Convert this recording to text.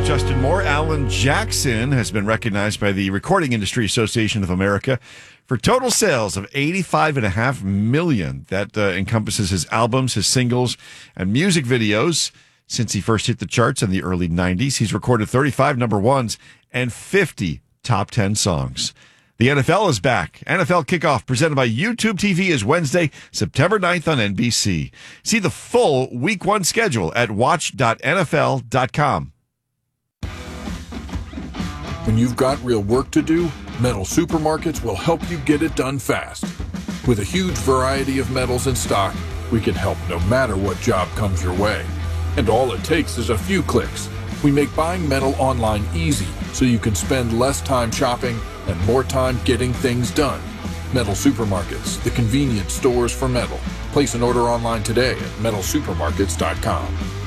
Justin Moore. Alan Jackson has been recognized by the Recording Industry Association of America for total sales of $85.5 million. That encompasses his albums, his singles, and music videos. Since he first hit the charts in the early 90s, he's recorded 35 number ones and 50 top 10 songs. The NFL is back. NFL Kickoff presented by YouTube TV is Wednesday, September 9th on NBC. See the full Week 1 schedule at watch.nfl.com. When you've got real work to do, Metal Supermarkets will help you get it done fast. With a huge variety of metals in stock, we can help no matter what job comes your way. And all it takes is a few clicks. We make buying metal online easy so you can spend less time shopping and more time getting things done. Metal Supermarkets, the convenient stores for metal. Place an order online today at metalsupermarkets.com.